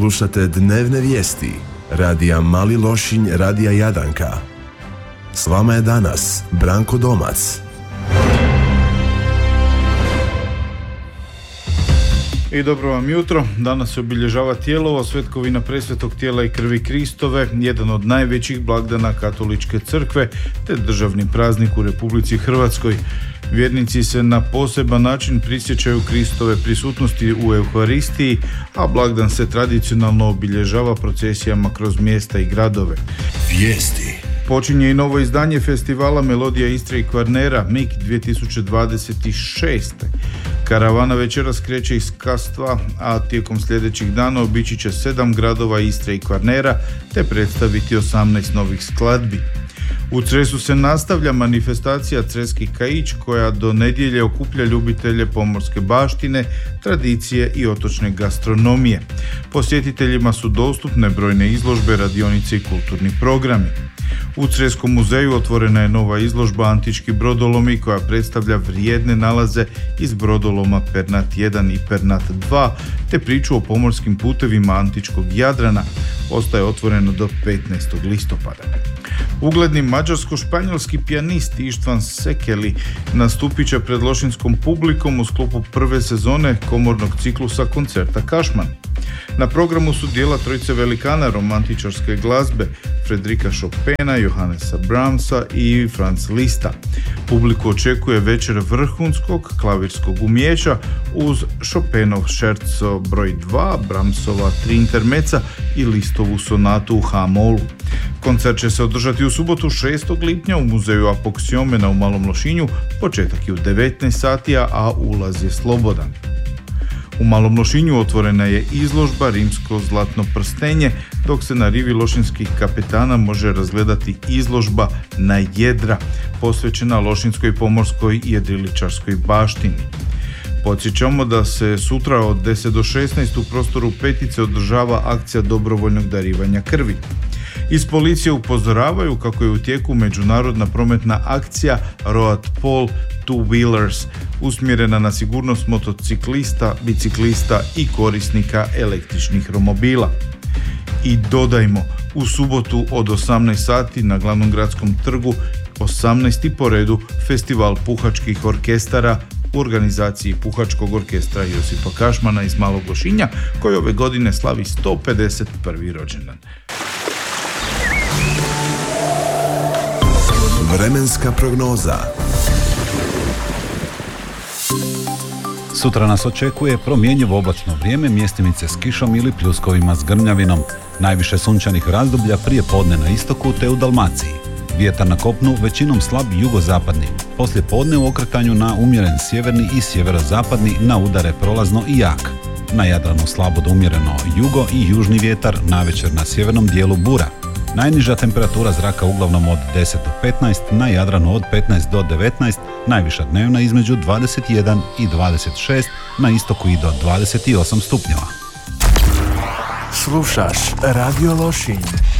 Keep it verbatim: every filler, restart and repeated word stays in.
Slušate dnevne vijesti radija Mali Lošinj, radija Jadanka. S vama je danas Branko Domac. I dobro vam jutro. Danas se obilježava Tijelovo, svetkovina presvetog tijela i krvi Kristove, jedan od najvećih blagdana Katoličke crkve, te državni praznik u Republici Hrvatskoj. Vjernici se na poseban način prisjećaju Kristove prisutnosti u Euharistiji, a blagdan se tradicionalno obilježava procesijama kroz mjesta i gradove. Vijesti. Počinje i novo izdanje festivala Melodija Istre i Kvarnera M I K dvije tisuće dvadeset šest. Karavana večeras kreće iz Kastva, a tijekom sljedećih dana obići će sedam gradova Istre i Kvarnera te predstaviti osamnaest novih skladbi. U Cresu se nastavlja manifestacija Creski kaić koja do nedjelje okuplja ljubitelje pomorske baštine, tradicije i otočne gastronomije. Posjetiteljima su dostupne brojne izložbe, radionice i kulturni programi. U Creskom muzeju otvorena je nova izložba Antički brodolomi koja predstavlja vrijedne nalaze iz brodoloma Pernat jedan i Pernat dva te priču o pomorskim putevima antičkog Jadrana. Ostaje otvoreno do petnaestog listopada. Ugledni mađarsko-španjolski pijanist Ištvan Sekeli nastupit će pred lošinskom publikom u sklopu prve sezone komornog ciklusa koncerta Kašman. Na programu su dijela trojice velikana romantičarske glazbe Fredrika Chopina, Johannesa Brahmsa i Franz Lista. Publiku očekuje večer vrhunskog klavirskog umijeća uz Chopinov šerco broj dva, Brahmsova tri intermeca i Listovu sonatu u H-molu. Koncert će se održati u subotu šestog lipnja u muzeju Apoksiomena u Malom Lošinju, početak je u devetnaest sati, a ulaz je slobodan. U Malom Lošinju otvorena je izložba Rimsko zlatno prstenje, dok se na rivi lošinskih kapetana može razgledati izložba Na jedra, posvećena lošinskoj pomorskoj i jedriličarskoj baštini. Podsjećamo da se sutra od deset do šesnaest u prostoru Petice održava akcija dobrovoljnog darivanja krvi. Iz policije upozoravaju kako je u tijeku međunarodna prometna akcija Road Paul Two Wheelers, usmjerena na sigurnost motociklista, biciklista i korisnika električnih romobila. I dodajmo, u subotu od osamnaest sati na glavnom gradskom trgu, osamnaesti po redu, festival puhačkih orkestara u organizaciji Puhačkog orkestra Josipa Kašmana iz Malog Lošinja, koji ove godine slavi sto pedeset prvi rođendan. Vremenska prognoza. Sutra nas očekuje promjenjivo oblačno vrijeme, mjestimice s kišom ili pljuskovima s grmljavinom. Najviše sunčanih razdoblja prije podne na istoku te u Dalmaciji. Vjetar na kopnu većinom slab jugozapadni. Poslije podne u okretanju na umjeren sjeverni i sjeverozapadni, na udare prolazno i jak. Na Jadranu slabo do umjereno jugo i južni vjetar, navečer na sjevernom dijelu bura. Najniža temperatura zraka uglavnom od deset do petnaest, na Jadranu od petnaest do devetnaest, najviša dnevna između dvadeset jedan i dvadeset šest, na istoku i do dvadeset osam stupnjeva. Slušaš Radio Lošinj.